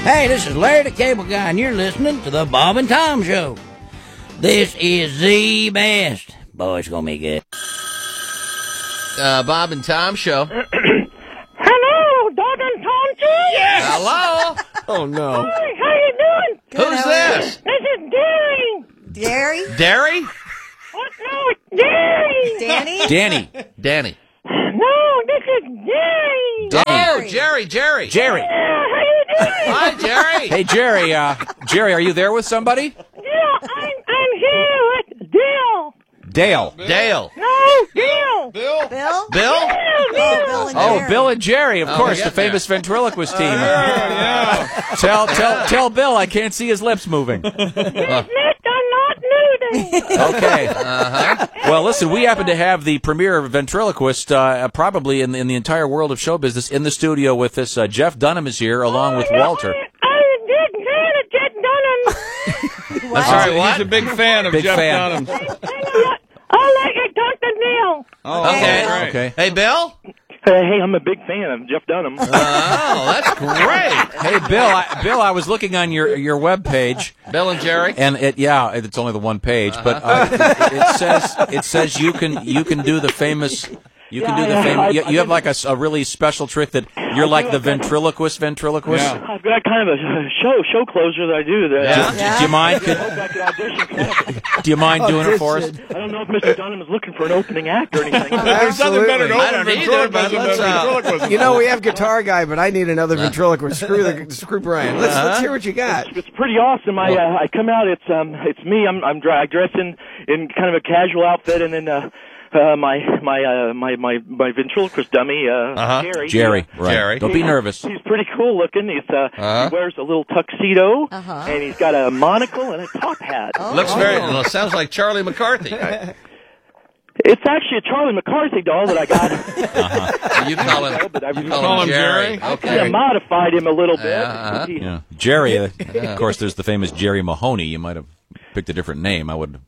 Hey, this is Larry the Cable Guy, and you're listening to the Bob and Tom Show. This is the best. Boy, it's gonna be good. Bob and Tom Show. Hello, Bob and Tom Show? Yes! Hello? Oh, no. Hi, how you doing? Good, who's this? This is Gary. Gary? Derry? What? No, it's Gary. Danny? Danny. No, this is Gary. Oh, Jerry. Jerry. Yeah, how you doing? Hi, Jerry. Hey, Jerry. Jerry, are you there with somebody? Yeah, I'm here with Dale. Dale. Dale. No, Dale. Bill? Bill? Bill and Oh, Jerry. Bill and Jerry, of course, the get there. famous ventriloquist team. Tell Bill I can't see his lips moving. Nick, I'm not moving. Okay. Well, listen, we happen to have the premier ventriloquist probably in the entire world of show business in the studio with us. Jeff Dunham is here along with Walter. I'm a big fan of Jeff Dunham. I'm sorry, what? He's a big fan of Big Jeff fan. Dunham. I'll let you talk to Neil. Oh, Okay. right. Okay. Hey, Bill? Hey, I'm a big fan of Jeff Dunham. Oh, that's great. Hey, Bill, I was looking on your web page. Bill and Jerry? And it's only the one page, but it says you can do the famous. You have like a really special trick that you're like the ventriloquist. Yeah. I've got kind of a show closer that I do. Do you mind? Do you mind doing it for us? I don't know if Mr. Dunham is looking for an opening act or anything. There's nothing better to I open don't either, but ventriloquism than ventriloquism. You know, we have Guitar Guy, but I need another ventriloquist. Screw Brian. Let's hear what you got. It's pretty awesome. I come out. It's me. I dress in kind of a casual outfit, and then my ventriloquist dummy, Jerry, right. Jerry. Don't be nervous. He's pretty cool looking. He wears a little tuxedo, and he's got a monocle and a top hat. Sounds like Charlie McCarthy. It's actually a Charlie McCarthy doll that I got. You call him Jerry. I modified him a little bit. Yeah, Jerry. Of course, there's the famous Jerry Mahoney. You might have picked a different name. I would.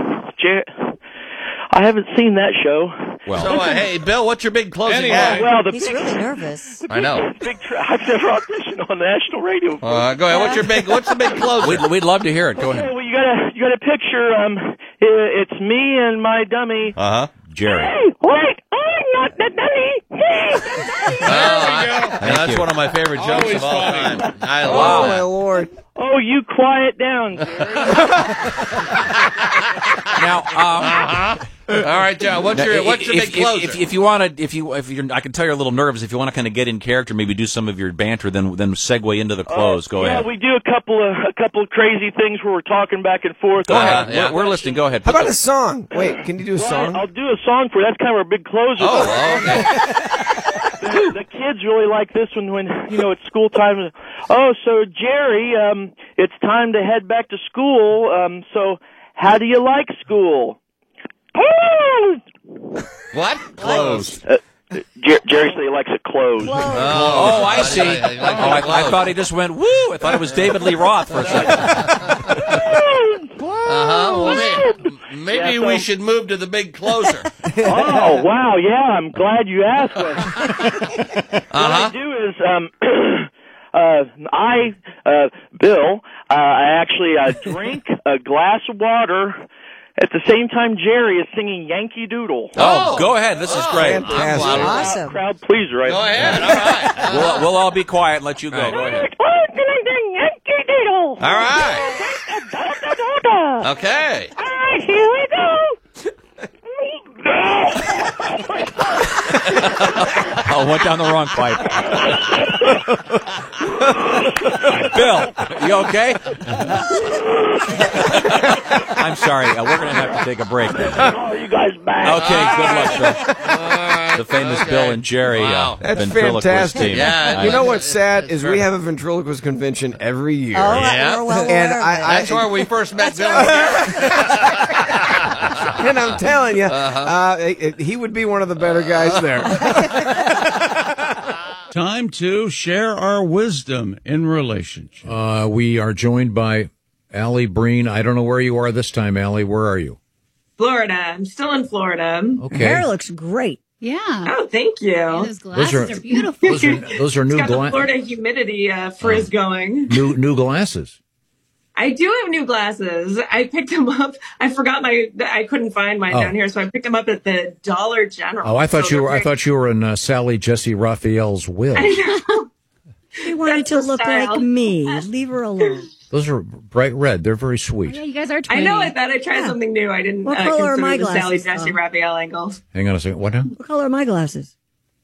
I haven't seen that show. Well, So, hey, Bill, what's your big closing Anyway. act? He's really nervous. I know. I've never auditioned on national radio. Go ahead. What's the big closing? we'd love to hear it. Go Okay, ahead, well, you got a picture. It's me and my dummy. Jerry. Hey, wait, I'm not the dummy. He's the dummy. That's you. one of my favorite jokes Always of all funny. time. I Oh, love my it. Lord. Oh, you quiet down, Jerry. Now, All right, John. What's your big closer? if you want to, I can tell you're a little nervous. If you want to kind of get in character, maybe do some of your banter, then segue into the close. Go ahead. We do a couple of crazy things where we're talking back and forth. Go ahead. yeah. We're listening. Go ahead. How about a song? Wait, can you do a song? I'll do a song for you. That's kind of our big closer. Okay. The kids really like this one when it's school time. Oh, so Jerry, it's time to head back to school. So how do you like school? What? Closed. Jerry said he likes it closed. Oh, I see. I thought he just went woo. I thought it was David Lee Roth for a second. Well, maybe we should move to the big closer. Oh, wow, yeah, I'm glad you asked. What I do is, Bill, I actually drink a glass of water at the same time Jerry is singing Yankee Doodle. Oh, go ahead. This is great. Fantastic. Awesome. Crowd pleaser, right? Go ahead. All right. We'll all be quiet and let you go. Go ahead. Oh, can I sing Yankee Doodle? All right. Okay. All right, here we go. Oh, went down the wrong pipe. Bill, you okay? I'm sorry. We're going to have to take a break. Oh, you guys back. Okay, good luck, Bill. The famous Bill and Jerry Wow. That's ventriloquist fantastic. team. Yeah. You know what's sad is we have a ventriloquist convention every year. Oh, Yeah. we're well And aware of it. That's where we first met Bill and Jerry. And I'm telling you, he would be one of the better guys there. Time to share our wisdom in relationships. We are joined by Allie Breen. I don't know where you are this time, Allie. Where are you? Florida. I'm still in Florida. Okay. Hair looks great. Yeah. Oh, thank you. Yeah, those glasses are beautiful. Those are new got the glasses. Florida humidity frizz going. New glasses. I do have new glasses. I picked them up. I forgot I couldn't find mine down here, so I picked them up at the Dollar General. Oh, I thought you were in Sally Jesse Raphael's will. I know. She wanted to look like me. Leave her alone. Those are bright red. They're very sweet. Yeah, you guys are I know. I thought I'd try something new. I didn't What color are my consider the Sally glasses, Jesse Raphael angle. Hang on a second. What now? What color are my glasses?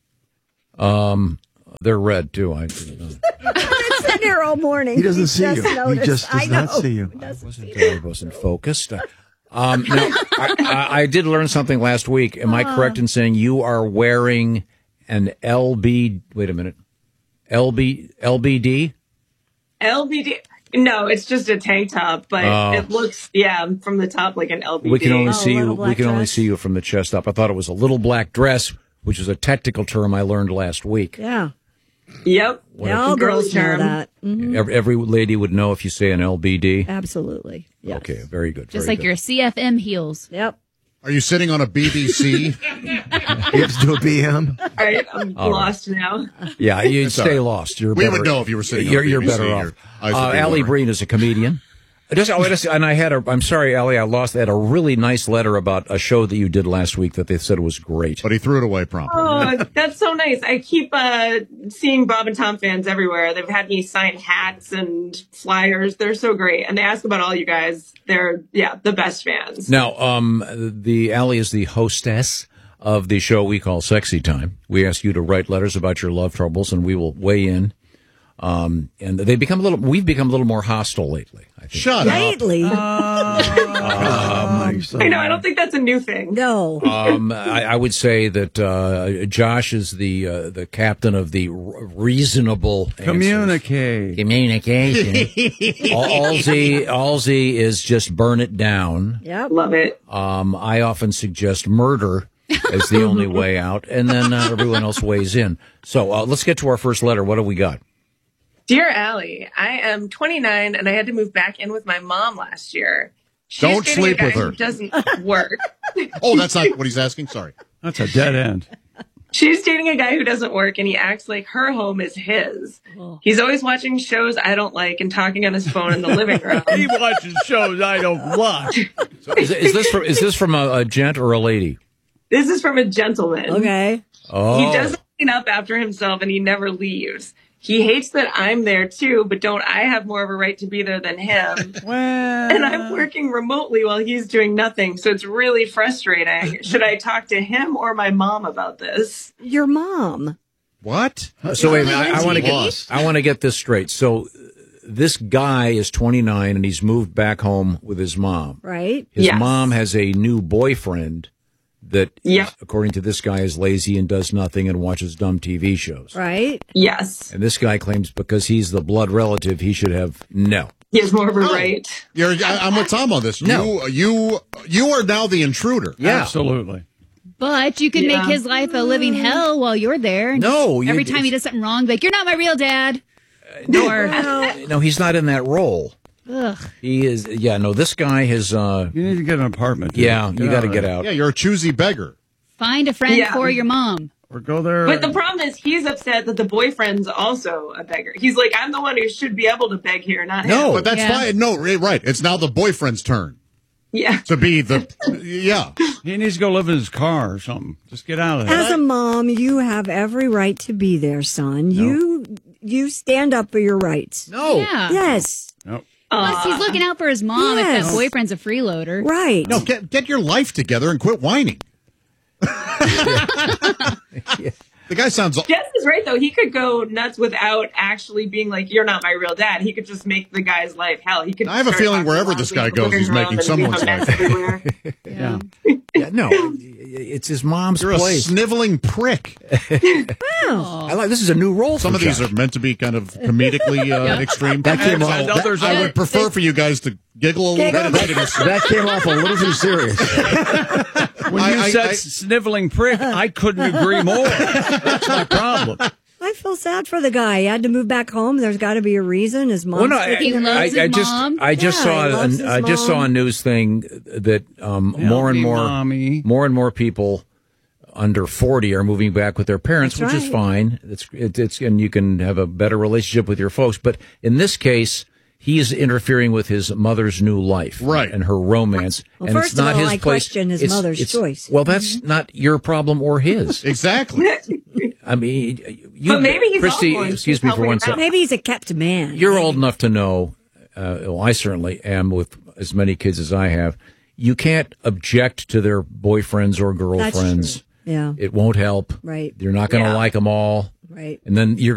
They're red too. It's been here all morning. He doesn't see you. Noticed. He just does not see you. I wasn't focused. Now, I did learn something last week. Am I correct in saying you are wearing an LB? Wait a minute. LBD? LBD. No, it's just a tank top, but it looks, from the top like an LBD. We can only see you. We can only see you from the chest up. I thought it was a little black dress, which is a technical term I learned last week. Yeah. Yep. Yeah, all girls know that. Mm-hmm. Every lady would know if you say an LBD. Absolutely. Yes. Okay, very good. Just very like good. your CFM heels. Yep. Are you sitting on a BBC? You have to do a BM? All right, I'm lost now. Yeah, you'd stay lost. You're we better, would know if you were sitting on You're BBC. better off. Your eyes would be Allie lower. Breen is a comedian. And I had I'm sorry, Allie, I had a really nice letter about a show that you did last week that they said was great. But he threw it away promptly. Oh, that's so nice. I keep seeing Bob and Tom fans everywhere. They've had me sign hats and flyers. They're so great. And they ask about all you guys. They're, the best fans. Now, the Allie is the hostess of the show we call Sexy Time. We ask you to write letters about your love troubles, and we will weigh in. And we've become a little more hostile lately. I think. Shut up. Lately. I know. I don't think that's a new thing. No. I would say that Josh is the captain of the reasonable Communication. Allsy is just burn it down. Yep. Love it. I often suggest murder as the only way out, and then everyone else weighs in. So let's get to our first letter. What do we got? Dear Allie, I am 29 and I had to move back in with my mom last year. She's Don't dating sleep a guy with her. Who doesn't work. Oh, that's not what he's asking? Sorry. That's a dead end. She's dating a guy who doesn't work and he acts like her home is his. He's always watching shows I don't like and talking on his phone in the living room. He watches shows I don't watch. So is this from a gent or a lady? This is from a gentleman. Okay. Oh. He doesn't clean up after himself and he never leaves. He hates that I'm there too, but don't I have more of a right to be there than him? And I'm working remotely while he's doing nothing, so it's really frustrating. Should I talk to him or my mom about this? Your mom. What? So wait a minute, I want to get this straight. So this guy is 29 and he's moved back home with his mom. Right. His Yes. mom has a new boyfriend that, according to this guy, is lazy and does nothing and watches dumb TV shows. Right. Yes. And this guy claims because he's the blood relative, he should have no. He has more of a right. I'm with Tom on this. No. You are now the intruder. Yeah. Absolutely. But you can make his life a living hell while you're there. No. Every time he does something wrong, be like, you're not my real dad. No, he's not in that role. Ugh. He is. Yeah, no, this guy has. You need to get an apartment. dude. Yeah, you got to get out. Yeah, you're a choosy beggar. Find a friend Yeah. for your mom. Or go there. But the problem is he's upset that the boyfriend's also a beggar. He's like, I'm the one who should be able to beg here, not him. But that's fine. No, right. It's now the boyfriend's turn Yeah. to be the. Yeah. He needs to go live in his car or something. Just get out of there. As a mom, you have every right to be there, son. You stand up for your rights. No. Yeah. Yes. Nope. Plus, he's looking out for his mom if Yes. that boyfriend's a freeloader. Right. No, get your life together and quit whining. The guy sounds. Jess is right, though. He could go nuts without actually being like, you're not my real dad. He could just make the guy's life hell. He could. I have a start feeling talking wherever loudly this guy in the goes, living he's room making and someone's leave a mess life. everywhere. Yeah. Yeah, no, it's his mom's You're place. a sniveling prick. I like this is a new role. Some for of these Josh. are meant to be kind of comedically extreme. That came off- I would prefer for you guys to giggle a little bit. That came off a little too serious. When you said sniveling prick, I couldn't agree more. That's my problem. I feel sad for the guy. He had to move back home. There's got to be a reason. His mom's He loves his mom. I just saw a news thing that more and more people under 40 are moving back with their parents, That's which is fine. And you can have a better relationship with your folks. But in this case, he is interfering with his mother's new life, and her romance. Well, and first it's not of all, his I place. question his mother's choice. Well, that's not your problem or his. Exactly. I mean, but maybe he's Christy, all excuse me for one second. Maybe he's a kept man. You're old enough to know. Well, I certainly am with as many kids as I have. You can't object to their boyfriends or girlfriends. That's true. Yeah. It won't help. Right. You're not going to like them all. Right. And then you're